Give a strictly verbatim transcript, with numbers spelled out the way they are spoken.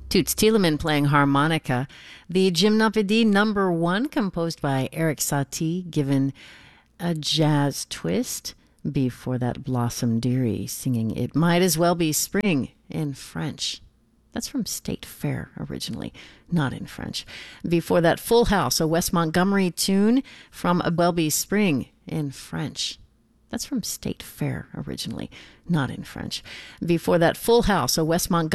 Toots Thielemann playing harmonica. The Gymnopédie number one, composed by Erik Satie, given a jazz twist. Before that, Blossom Dearie singing It Might As Well Be Spring in French. That's from State Fair originally, not in French. Before that, Full House, a Wes Montgomery tune from A Welby Spring in French. That's from State Fair originally, not in French. Before that, Full House, a Wes Montgomery